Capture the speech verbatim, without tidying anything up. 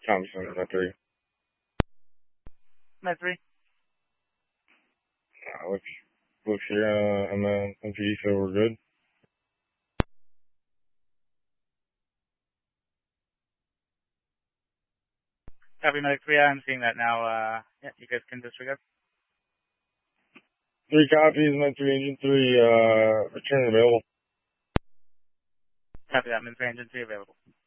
Thompson, Med three. Med three. Uh, looks, looks here, uh, and then M P D, so we're good. Copy, Medic three. I'm seeing that now. Uh, yeah, you guys can disregard. Three copies, Med three, Engine three, uh, return available. Copy that, Med three, Engine three available.